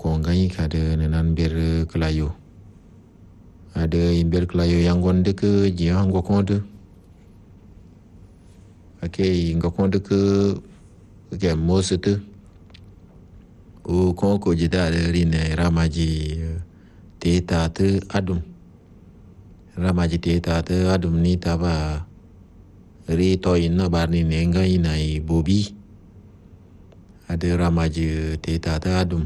ngai kada nenan ber kelayo. Ada imber kelayo yang gonde ke jia hanggo konde. Okay, nggo konde ke mosete. O konko jida rine ramaji teta te adum. Ramaji teta te adum ni taba ri toin na bar ni nenga inai bobi. Ada ramaji teta te adum.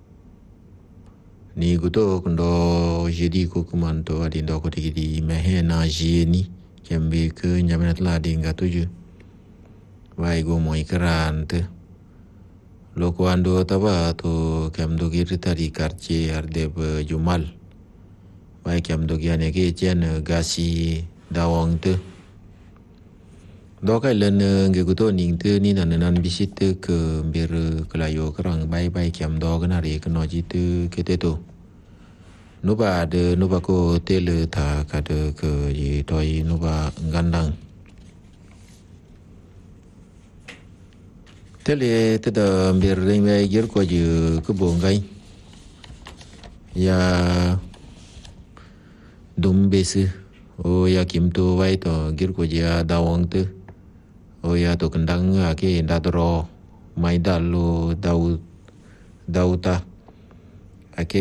Ni guto kundo jadi ko kumanto adi ndo ko tigi mehe na jeni kembe ke nyamenat la di ngatuju. Vai go mo ikrante. Loko ando taba to kemdo girita di quartier ardeb Jumal. Vai kemdo giane ke chen gasi dawang te. Dokai len nge guto ning te ni nanan bisit ke ber kelayo kerang bai kemdo gana re ke noji te keteto. Nuba de nuba ko tele ta kade ke yi toi nuba gandang. Tele teda ber reme ger ko je ke bongai. Ya dombese o ya kimto wai to ger ko je dawang te. O ya to kendang ke ndadro mai dalo dauta ake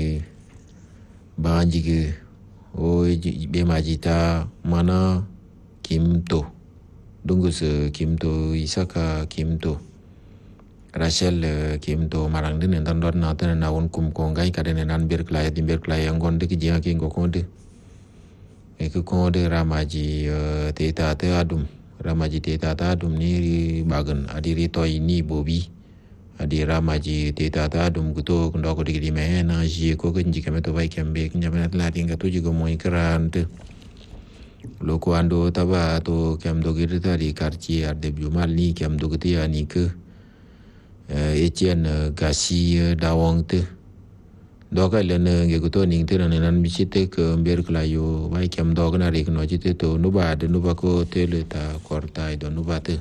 banjige o be majita mana kimto dungus kimto isaka kimto Rachel kimto marang den dan dot na tan na won kum ko ngai ka den nan ber klaya yang gonde ki jia ki ngokonde e ko konde ramaji teta te adum ramaji teta ta adum ni bagan adiri toy ni bobi adi ramaji teta ta adum guto ndo ko digi me na ji ko genji kameto bai kembe nyamena la tinga tu jigo mo ikrante loko ando taba to kemdo girita di quartier de Jumal ni kemdo gtia ni ke Etienne gasi dawang te doka len nge guto ning te nan bisite ke ber klayo bai kemdo gna re no jite to nuba de nuba ko tele ta kortai do nuba te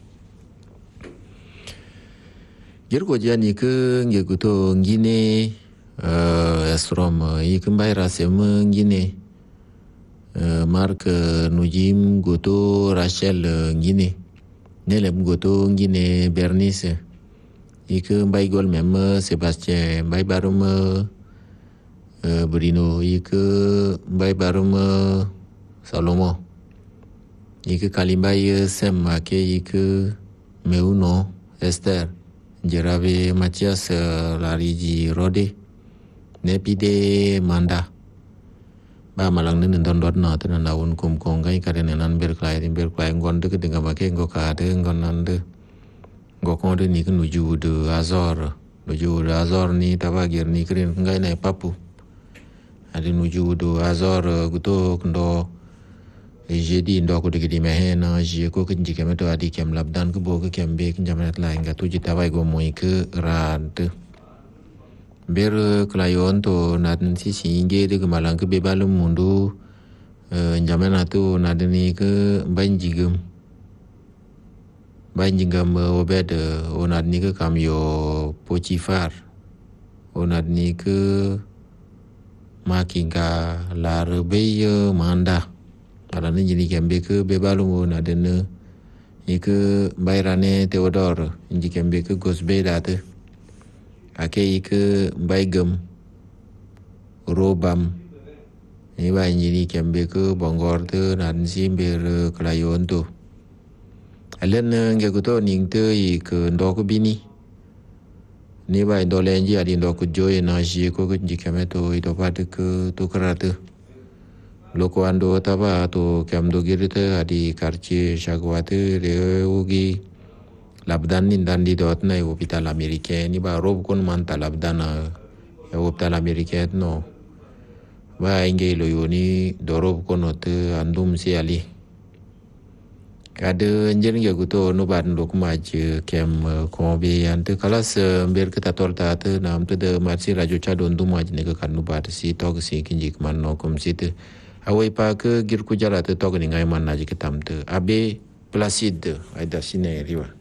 Gerko jani ke nge guto ngine estrom ikembai rasem ngine mark nujim guto Rachel ngine nelem guto ngine Bernice ike mbai gol mem Sebastien mbai barum Bruno ike mbai barum Salomo ike kalimbai sem ake ike Meuno Esther Jerave Mathias Lariji Rode Nepide Manda ba malang nen don dot na tan na un kum kong kai ka den nan ber klai ngon de ke denga ba ke ngo ka de ngon nan de ngo ko de ni ke nuju de azor ni tabagir ni kren ngai na papu adi nuju de azor guto ndo jeudi ndo ko de me na je ko ke ji ke meto adi kem labdan ke bo ke kem be ke jamanat la nga tu ji tawai go moi ke rad ber klayon to naden si singe de malang ke bebalum mundu jamana tu nadeni ke banjigam obed onadni ke kamyo Potifar onadni ke makinga larbe manda alane jini kembe ke bebalum onaden ike bayrane Theodore inji kembe ke gosbe date ake ike baigam robam ni ba injini kembe ke bongor te nan simber klayon to alen nge guto ning te ike ndoko bini ni ba indolenji adi ndoko joy na ji ko ke keme to ito pate ke to karate loko ando taba to kemdo girite adi quartier Chagwate le ugi labdan nin dan di dot na hospital américain ni ba rob kon manta labdan hospital américain no ba inge lo yoni dorob kono te andum si ali kada njen ge guto no ban dok maj kem ko be ante kalas ber kita torta te nam te de marsi rajo cha don du maj ne ka kanu bat si tog si kinjik man no kom si te awai pa ke gir ku jara te tog ni ngai man na ji kitam te abe placide ai da sine riwa